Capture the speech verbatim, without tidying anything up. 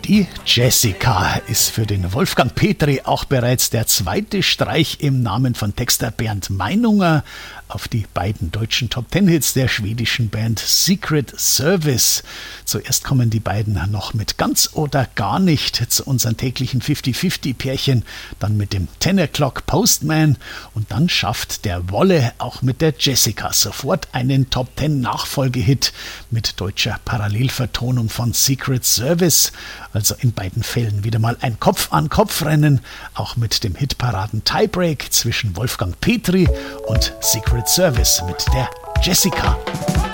Die Jessica ist für den Wolfgang Petri auch bereits der zweite Streich im Namen von Texter Bernd Meinunger auf die beiden deutschen Top-Ten-Hits der schwedischen Band Secret Service. Zuerst kommen die beiden noch mit Ganz oder Gar nicht zu unseren täglichen fünfzig fünfzig Pärchen, dann mit dem Ten O'Clock Postman und dann schafft der Wolle auch mit der Jessica sofort einen Top-Ten-Nachfolgehit mit deutscher Parallelvertonung von Secret Service. Also in beiden Fällen wieder mal ein Kopf-an-Kopf-Rennen, auch mit dem Hitparaden-Tiebreak zwischen Wolfgang Petri und Secret Service mit der Jessica.